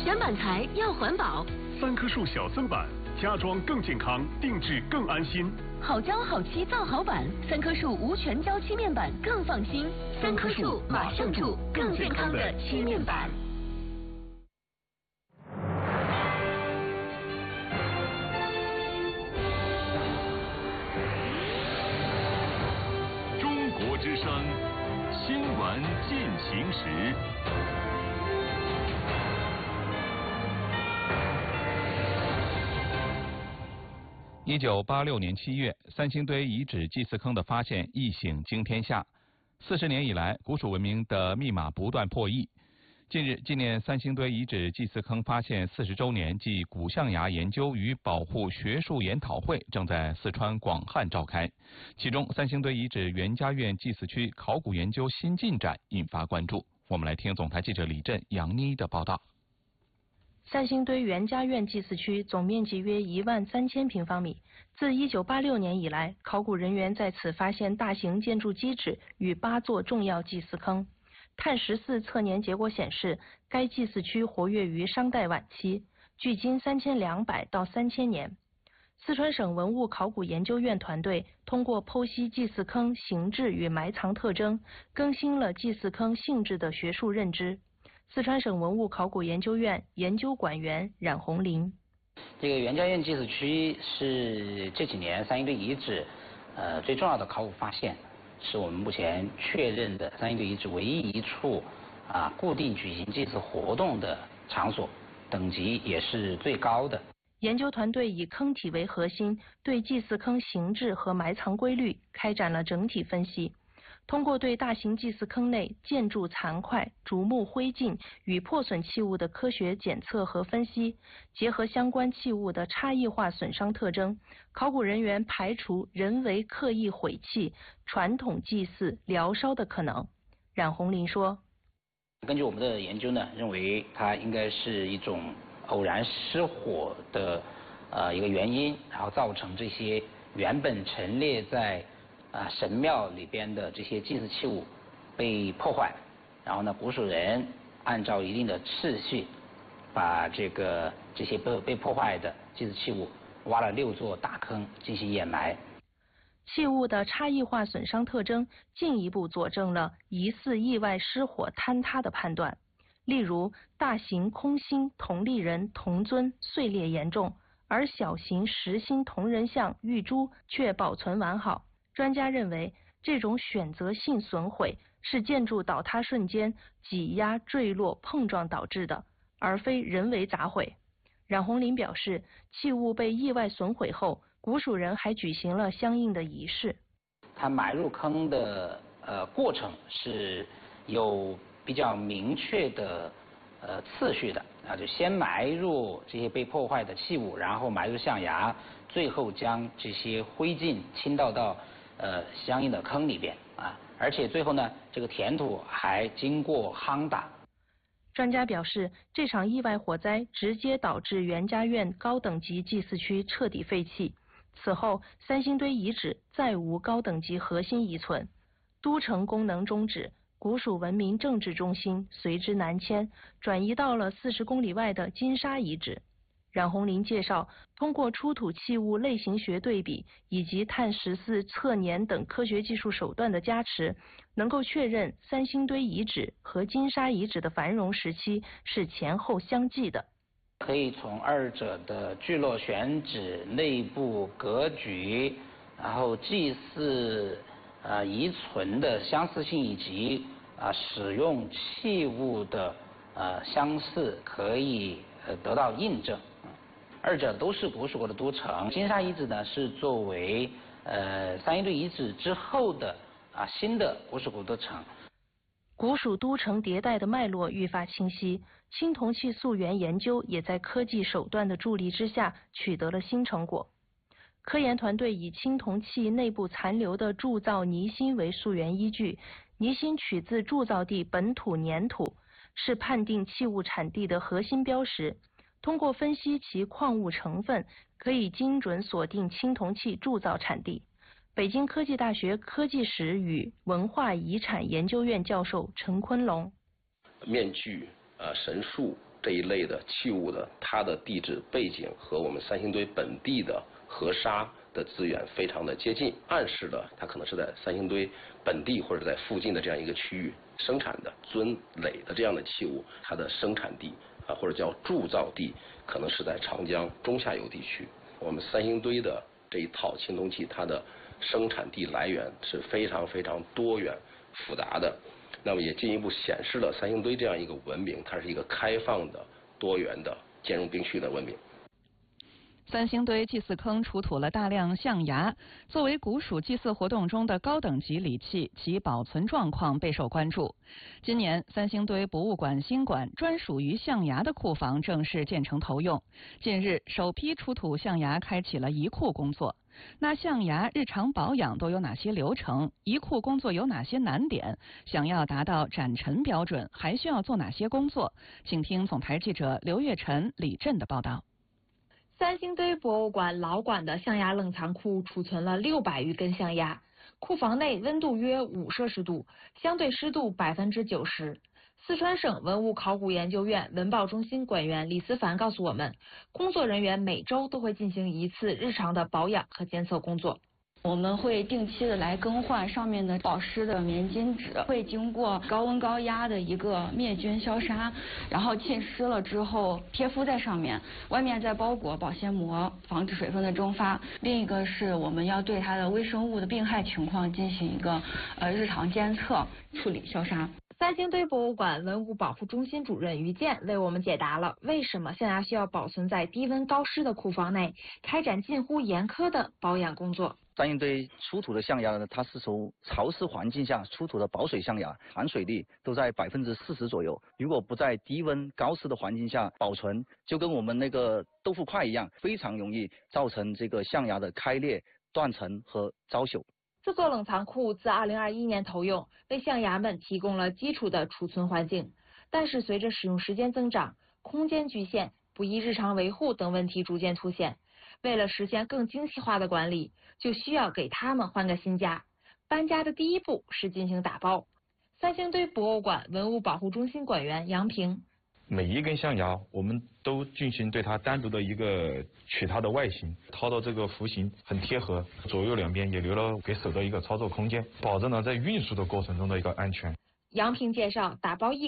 选板材要环保。 3棵树小增板，家装更健康，定制更安心。 好胶好漆造好板，3棵树无全胶漆面板更放心。3棵树马上住更健康的漆面板。 中国之声新闻进行时。 1986年7月，三星堆遗址祭祀坑的发现一醒惊天下。40年以来，古蜀文明的密码不断破译。近日，纪念三星堆遗址祭祀坑发现40周年暨古象牙研究与保护学术研讨会正在四川广汉召开。其中，三星堆遗址袁家院祭祀区考古研究新进展引发关注。我们来听总台记者李振、杨妮的报道。 三星堆袁家院祭祀区总面积约13000平方米。自1986年以来，考古人员在此发现大型建筑基址与8座重要祭祀坑。碳14测年结果显示，该祭祀区活跃于商代晚期，距今3200到3000年。四川省文物考古研究院团队通过剖析祭祀坑形制与埋藏特征，更新了祭祀坑性质的学术认知。四川省文物考古研究院研究馆员冉红林： 这个袁家院祭祀区是这几年三星堆遗址最重要的考古发现，是我们目前确认的三星堆遗址唯一一处固定举行祭祀活动的场所，等级也是最高的。 研究团队以坑体为核心，对祭祀坑形制和埋藏规律开展了整体分析。通过对大型祭祀坑内建筑残块、竹木灰烬与破损器物的科学检测和分析，结合相关器物的差异化损伤特征，考古人员排除人为刻意毁弃、传统祭祀、燎烧的可能。冉红林说： 根据我们的研究呢，认为它应该是一种偶然失火的一个原因，然后造成这些原本陈列在神庙里边的这些祭祀器物被破坏，然后呢，古蜀人按照一定的次序，把这些被破坏的祭祀器物挖了6座大坑进行掩埋。 器物的差异化损伤特征进一步佐证了疑似意外失火坍塌的判断。例如，大型空心铜立人铜尊碎裂严重，而小型实心铜人像玉珠却保存完好。专家认为，这种选择性损毁是建筑倒塌瞬间挤压、坠落、碰撞导致的，而非人为砸毁。冉红林表示，器物被意外损毁后，古蜀人还举行了相应的仪式。 它埋入坑的过程是有比较明确的次序的就先埋入这些被破坏的器物，然后埋入象牙，最后将这些灰烬倾倒到相应的坑里边而且最后呢，这个填土还经过夯打。 专家表示，这场意外火灾直接导致袁家院高等级祭祀区彻底废弃。此后，三星堆遗址再无高等级核心遗存，都城功能终止，古蜀文明政治中心随之南迁，转移到了40公里外的金沙遗址。冉红林介绍，通过出土器物类型学对比以及碳14测年等科学技术手段的加持，能够确认三星堆遗址和金沙遗址的繁荣时期是前后相继的。 可以从二者的聚落选址、内部格局，然后祭祀遗存的相似性以及使用器物的相似，可以得到印证。二者都是古蜀国的都城。金沙遗址呢是作为三星堆遗址之后的新的古蜀国都城。 古蜀都城迭代的脉络愈发清晰，青铜器溯源研究也在科技手段的助力之下取得了新成果。科研团队以青铜器内部残留的铸造泥芯为溯源依据，泥芯取自铸造地本土粘土，是判定器物产地的核心标识。通过分析其矿物成分，可以精准锁定青铜器铸造产地。北京科技大学科技史与文化遗产研究院教授陈坤龙： 面具、神树、 这一类的器物的它的地质背景和我们三星堆本地的河沙的资源非常的接近，暗示了它可能是在三星堆本地或者在附近的这样一个区域生产的尊垒的这样的器物，它的生产地或者叫铸造地可能是在长江中下游地区。我们三星堆的这一套青铜器，它的生产地来源是非常非常多元复杂的，那么也进一步显示了三星堆这样一个文明，它是一个开放的、多元的、兼容并蓄的文明。 三星堆祭祀坑出土了大量象牙，作为古蜀祭祀活动中的高等级礼器，其保存状况备受关注。今年，三星堆博物馆新馆专属于象牙的库房正式建成投用。近日，首批出土象牙开启了移库工作。那象牙日常保养都有哪些流程？移库工作有哪些难点？想要达到展陈标准，还需要做哪些工作？请听总台记者刘月晨、李振的报道。 三星堆博物馆老馆的象牙冷藏库储存了600余根象牙，库房内温度约5摄氏度，相对湿度90%。四川省文物考古研究院文保中心馆员李思凡告诉我们，工作人员每周都会进行一次日常的保养和监测工作。 我们会定期的来更换上面的保湿的棉巾纸，会经过高温高压的一个灭菌消杀，然后浸湿了之后贴敷在上面，外面再包裹保鲜膜，防止水分的蒸发。另一个是我们要对它的微生物的病害情况进行一个日常监测、处理、消杀。 三星堆博物馆文物保护中心主任于健为我们解答了为什么象牙需要保存在低温高湿的库房内，开展近乎严苛的保养工作。 三星堆出土的象牙呢，它是从潮湿环境下出土的保水象牙，含水率都在40%左右。如果不在低温高湿的环境下保存，就跟我们那个豆腐块一样，非常容易造成这个象牙的开裂、断层和遭朽。 这座冷藏库自2021年投用，为象牙们提供了基础的储存环境。但是随着使用时间增长，空间局限、不易日常维护等问题逐渐凸显。为了实现更精细化的管理，就需要给他们换个新家。搬家的第一步是进行打包。三星堆博物馆文物保护中心馆员杨平。 每一根象牙，我们都进行对它单独的一个取它的外形，掏到这个弧形很贴合，左右两边也留了给手的一个操作空间，保证了在运输的过程中的一个安全。 杨平介绍，打包